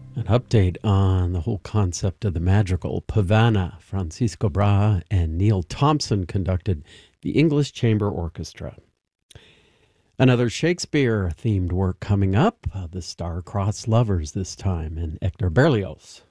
An update on the whole concept of the madrigal. Pavana, Francisco Brahe, and Neil Thompson conducted the English Chamber Orchestra. Another Shakespeare-themed work coming up, The Star-Crossed Lovers this time, and Hector Berlioz